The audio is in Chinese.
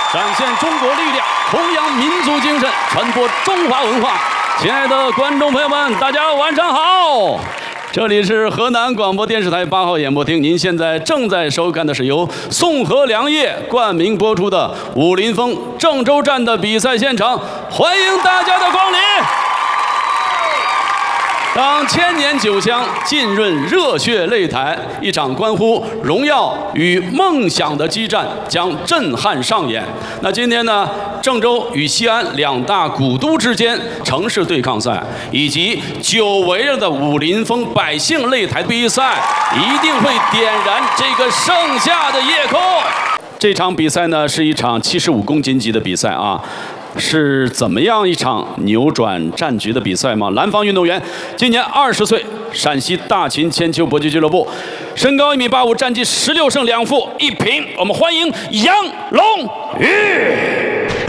展现中国力量，弘扬民族精神，传播中华文化。亲爱的观众朋友们，大家晚上好！这里是河南广播电视台8号演播厅，您现在正在收看的是由宋河良业冠名播出的武林风郑州站的比赛现场，欢迎大家的光临。当千年酒香浸润热血擂台，一场关乎荣耀与梦想的激战将震撼上演。那今天呢，郑州与西安两大古都之间城市对抗赛，以及久违了的武林风百姓擂台比赛，一定会点燃这个盛夏的夜空。这场比赛呢，是一场75公斤级的比赛啊。是怎么样一场扭转战局的比赛吗？蓝方运动员今年20岁，陕西大秦千秋搏击俱乐部，身高1.85米，战绩16胜2负1平。我们欢迎杨龙宇。